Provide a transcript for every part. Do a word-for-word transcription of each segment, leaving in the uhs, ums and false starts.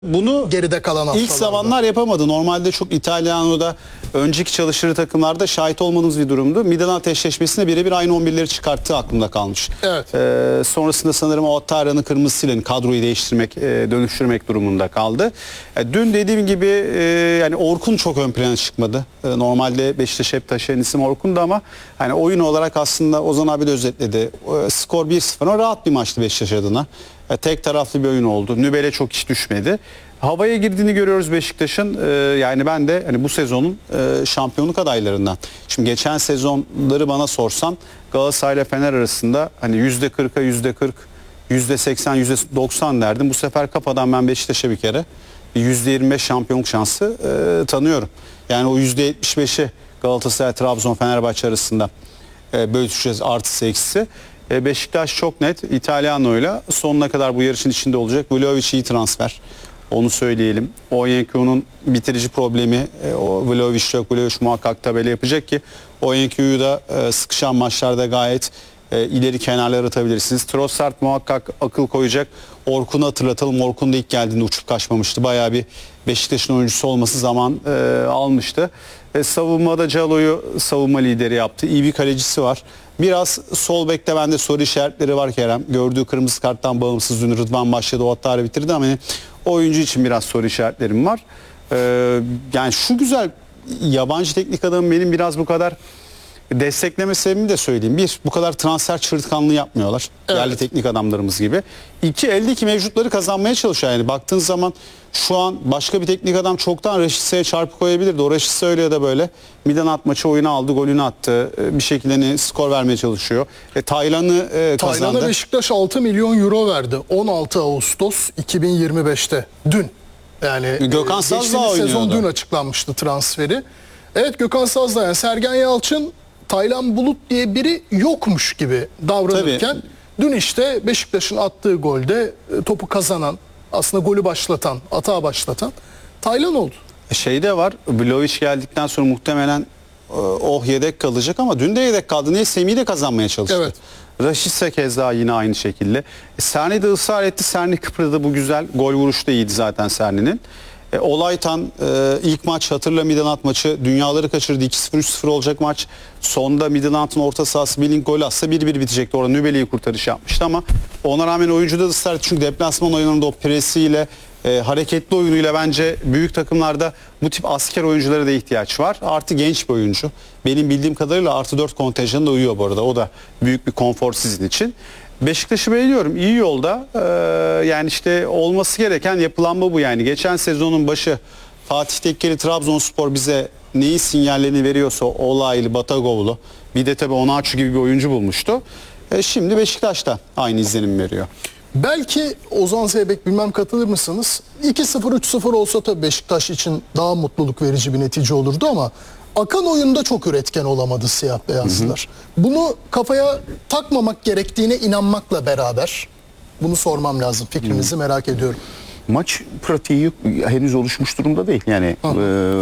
Bunu geride kalan haftalarda. İlk zamanlar yapamadı. Normalde çok İtalyano'da önceki çalıştığı takımlarda şahit olmadığımız bir durumdu. Midland eşleşmesinde birebir aynı on birleri çıkarttığı aklımda kalmış. Evet. Ee, sonrasında sanırım Ouattara'nın kırmızısıyla kadroyu değiştirmek, e, dönüştürmek durumunda kaldı. E, dün dediğim gibi e, yani Orkun çok ön plana çıkmadı. E, normalde Beşiktaş hep taşıyan isim Orkun'du ama hani oyun olarak aslında Ozan abi de özetledi. E, skor bir sıfır. O rahat bir maçtı Beşiktaş adına. E, tek taraflı bir oyun oldu. Nübel'e çok iş düşmedi. Havaya girdiğini görüyoruz Beşiktaş'ın. Ee, yani ben de hani bu sezonun e, şampiyonluk adaylarından. Şimdi geçen sezonları bana sorsan Galatasaray ile Fener arasında hani yüzde kırka yüzde kırk, yüzde seksen, yüzde doksan derdim. Bu sefer kafadan ben Beşiktaş'a bir kere yüzde yirmi beş şampiyonluk şansı e, tanıyorum. Yani o yüzde yetmiş beşi Galatasaray, Trabzon, Fenerbahçe arasında e, bölüşeceğiz artısı eksisi. E, Beşiktaş çok net İtalyano'yla sonuna kadar bu yarışın içinde olacak. Vlahovic iyi transfer. Onu söyleyelim. Oyenku'nun bitirici problemi, e, o Vlahovic yok. Vlahovic muhakkak tabela yapacak ki Oyenku'yu da e, sıkışan maçlarda gayet e, ileri kenarlara atabilirsiniz. Trossard muhakkak akıl koyacak. Orkun'u hatırlatalım. Orkun da ilk geldiğinde uçup kaçmamıştı. Bayağı bir Beşiktaş'ın oyuncusu olması zaman e, almıştı. E, savunmada Calo'yu savunma lideri yaptı. İyi bir kalecisi var. Biraz sol bekte bende soru işaretleri var Kerem. Gördüğü kırmızı karttan bağımsız dün Rıdvan başladı. Ouattara bitirdi ama hani oyuncu için biraz soru işaretlerim var. Ee, yani şu güzel yabancı teknik adamı benim biraz bu kadar destekleme sebebini de söyleyeyim. Bir, bu kadar transfer çırtkanlığı yapmıyorlar. Evet. Yerli teknik adamlarımız gibi. İki, eldeki mevcutları kazanmaya çalışıyor. Yani baktığın zaman şu an başka bir teknik adam çoktan Raşitsa'ya çarpı koyabilirdi. O Raşitsa öyle ya da böyle Midland maçı oyuna aldı, golünü attı. Bir şekilde hani skor vermeye çalışıyor. E, Taylan'ı e, kazandı. Taylan'a Beşiktaş altı milyon euro verdi. on altı Ağustos iki bin yirmi beşte. Dün. Yani Gökhan Saz geçtiğimiz da sezon oynuyordu. dün açıklanmıştı transferi. Evet, Gökhan Saz da, yani Sergen Yalçın Taylan Bulut diye biri yokmuş gibi davranırken Tabii. dün işte Beşiktaş'ın attığı golde topu kazanan, aslında golü başlatan, atağı başlatan Taylan oldu. Şey de var, Vlahovic geldikten sonra muhtemelen e, oh yedek kalacak ama dün de yedek kaldı. Niye? Semih'i de kazanmaya çalıştı. Evet. Raşitsa keza yine aynı şekilde. E, Serni de ısrar etti. Serni kıpırdadı, bu güzel. Gol vuruşu da iyiydi zaten Serni'nin. E, Olaytan e, ilk maç hatırla Midland maçı dünyaları kaçırdı. iki sıfır üç sıfır olacak maç. Sonda Midland'ın orta sahası Billing gol atsa bir bir bitecekti. Orada Nübeli'yi kurtarış yapmıştı ama ona rağmen oyuncu da ısrar etti. Çünkü deplasman oyununda o presiyle e, hareketli oyunuyla bence büyük takımlarda bu tip asker oyunculara da ihtiyaç var. Artı genç bir oyuncu. Benim bildiğim kadarıyla artı dört kontenjanı da uyuyor bu arada. O da büyük bir konfor sizin için. Beşiktaş'ı beğeniyorum. İyi yolda. Ee, yani işte olması gereken yapılanma bu yani. Geçen sezonun başı Fatih Tekkeli Trabzonspor bize neyi sinyallerini veriyorsa Olaylı, Batagovlu, bir de tabii Onaçu gibi bir oyuncu bulmuştu. E, şimdi Beşiktaş'ta aynı izlenim veriyor. Belki Ozan Zeybek, bilmem katılır mısınız? iki sıfır üç sıfır olsa tabii Beşiktaş için daha mutluluk verici bir netice olurdu ama akan oyunda çok üretken olamadı siyah beyazlılar. Hı hı. Bunu kafaya takmamak gerektiğine inanmakla beraber bunu sormam lazım. Fikrinizi hı. merak ediyorum. Maç pratiği yok, henüz oluşmuş durumda değil. Yani e,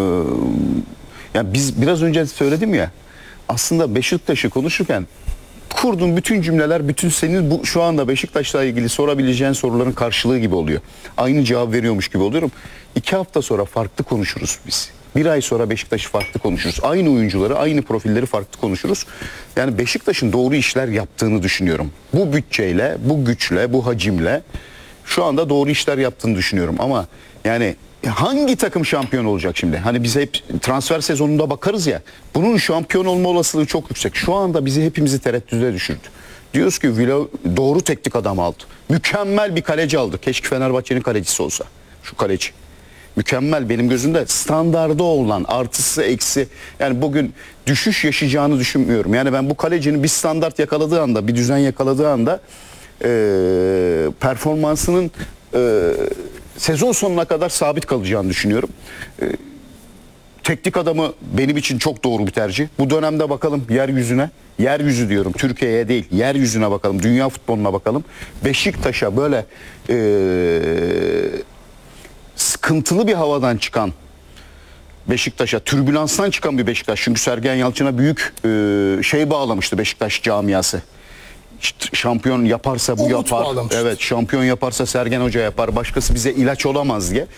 yani biz biraz önce söyledim ya, aslında Beşiktaş'ı konuşurken kurduğun bütün cümleler, bütün senin bu şu anda Beşiktaş'la ilgili sorabileceğin soruların karşılığı gibi oluyor. Aynı cevap veriyormuş gibi oluyorum. İki hafta sonra farklı konuşuruz biz. Bir ay sonra Beşiktaş'ı farklı konuşuruz. Aynı oyuncuları, aynı profilleri farklı konuşuruz. Yani Beşiktaş'ın doğru işler yaptığını düşünüyorum. Bu bütçeyle, bu güçle, bu hacimle şu anda doğru işler yaptığını düşünüyorum. Ama yani hangi takım şampiyon olacak şimdi? Hani biz hep transfer sezonunda bakarız ya. Bunun şampiyon olma olasılığı çok yüksek. Şu anda bizi hepimizi tereddüde düşürdü. Diyoruz ki Vila doğru teknik adam aldı. Mükemmel bir kaleci aldı. Keşke Fenerbahçe'nin kalecisi olsa. Şu kaleci. Mükemmel, benim gözümde standarda olan, artısı eksi, yani bugün düşüş yaşayacağını düşünmüyorum. Yani ben bu kalecinin bir standart yakaladığı anda, bir düzen yakaladığı anda e, performansının e, sezon sonuna kadar sabit kalacağını düşünüyorum. E, teknik adamı benim için çok doğru bir tercih. Bu dönemde bakalım yeryüzüne, yeryüzü diyorum, Türkiye'ye değil, yeryüzüne bakalım, dünya futboluna bakalım. Beşiktaş'a böyle e, sıkıntılı bir havadan çıkan Beşiktaş'a, türbülanstan çıkan bir Beşiktaş. Çünkü Sergen Yalçın'a büyük e, şey bağlamıştı Beşiktaş camiası. ş- şampiyon yaparsa bu Umut yapar. bağlamıştır. Evet, şampiyon yaparsa Sergen Hoca yapar. Başkası bize ilaç olamaz diye.